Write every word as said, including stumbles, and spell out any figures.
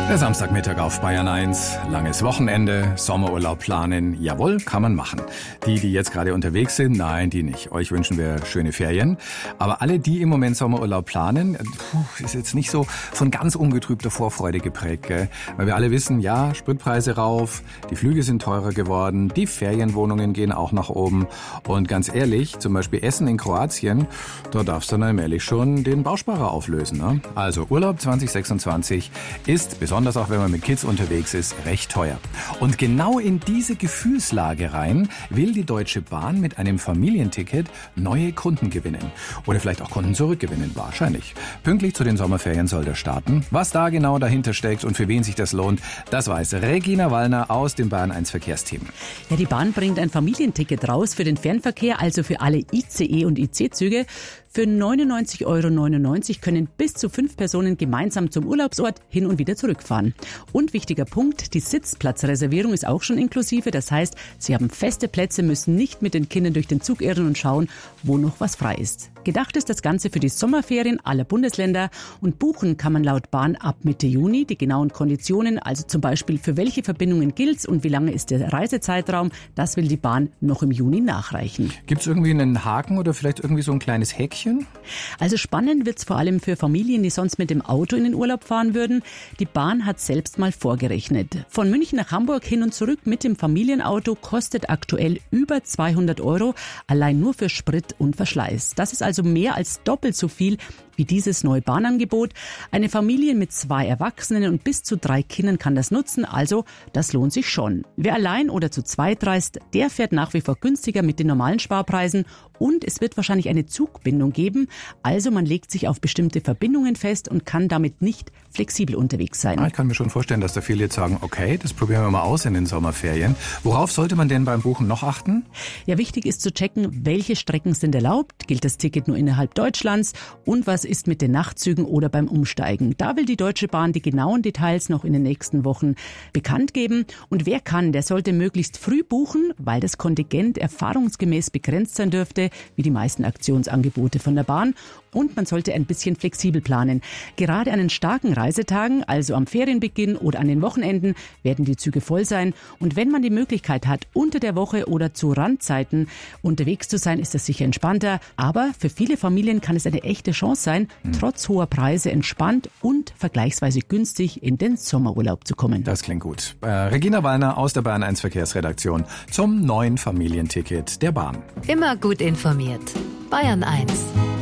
Der Samstagmittag auf Bayern eins, langes Wochenende, Sommerurlaub planen, jawohl, kann man machen. Die, die jetzt gerade unterwegs sind, nein, die nicht. Euch wünschen wir schöne Ferien. Aber alle, die im Moment Sommerurlaub planen, puh, ist jetzt nicht so von ganz ungetrübter Vorfreude geprägt, gell? Weil wir alle wissen, ja, Spritpreise rauf, die Flüge sind teurer geworden, die Ferienwohnungen gehen auch nach oben. Und ganz ehrlich, zum Beispiel Essen in Kroatien, da darfst du dann allmählich schon den Bausparer auflösen, ne? Also Urlaub zwanzig sechsundzwanzig ist besonders Besonders auch wenn man mit Kids unterwegs ist, recht teuer. Und genau in diese Gefühlslage rein will die Deutsche Bahn mit einem Familienticket neue Kunden gewinnen. Oder vielleicht auch Kunden zurückgewinnen, wahrscheinlich. Pünktlich zu den Sommerferien soll der starten. Was da genau dahinter steckt und für wen sich das lohnt, das weiß Regina Wallner aus dem Bayern eins Verkehrsteam. Ja, die Bahn bringt ein Familienticket raus für den Fernverkehr, also für alle I C E und I C-Züge. Für neunundneunzig Euro neunundneunzig können bis zu fünf Personen gemeinsam zum Urlaubsort hin und wieder zurückfahren. Und wichtiger Punkt, die Sitzplatzreservierung ist auch schon inklusive. Das heißt, Sie haben feste Plätze, müssen nicht mit den Kindern durch den Zug irren und schauen, wo noch was frei ist. Gedacht ist das Ganze für die Sommerferien aller Bundesländer und buchen kann man laut Bahn ab Mitte Juni. Die genauen Konditionen, also zum Beispiel für welche Verbindungen gilt's und wie lange ist der Reisezeitraum, das will die Bahn noch im Juni nachreichen. Gibt's irgendwie einen Haken oder vielleicht irgendwie so ein kleines Häkchen? Also spannend wird's vor allem für Familien, die sonst mit dem Auto in den Urlaub fahren würden. Die Bahn hat selbst mal vorgerechnet. Von München nach Hamburg hin und zurück mit dem Familienauto kostet aktuell über zweihundert Euro, allein nur für Sprit und Verschleiß. Das ist also mehr als doppelt so viel wie dieses neue Bahnangebot. Eine Familie mit zwei Erwachsenen und bis zu drei Kindern kann das nutzen, also das lohnt sich schon. Wer allein oder zu zweit reist, der fährt nach wie vor günstiger mit den normalen Sparpreisen und es wird wahrscheinlich eine Zugbindung geben, also man legt sich auf bestimmte Verbindungen fest und kann damit nicht flexibel unterwegs sein. Ich kann mir schon vorstellen, dass da viele jetzt sagen, okay, das probieren wir mal aus in den Sommerferien. Worauf sollte man denn beim Buchen noch achten? Ja, wichtig ist zu checken, welche Strecken sind erlaubt, gilt das Ticket nur innerhalb Deutschlands und was ist mit den Nachtzügen oder beim Umsteigen. Da will die Deutsche Bahn die genauen Details noch in den nächsten Wochen bekannt geben. Und wer kann, der sollte möglichst früh buchen, weil das Kontingent erfahrungsgemäß begrenzt sein dürfte, wie die meisten Aktionsangebote von der Bahn. Und man sollte ein bisschen flexibel planen. Gerade an den starken Reisetagen, also am Ferienbeginn oder an den Wochenenden, werden die Züge voll sein. Und wenn man die Möglichkeit hat, unter der Woche oder zu Randzeiten unterwegs zu sein, ist das sicher entspannter. Aber für viele Familien kann es eine echte Chance sein, hm. trotz hoher Preise entspannt und vergleichsweise günstig in den Sommerurlaub zu kommen. Das klingt gut. Äh, Regina Wallner aus der Bayern eins Verkehrsredaktion zum neuen Familienticket der Bahn. Immer gut informiert. Bayern eins.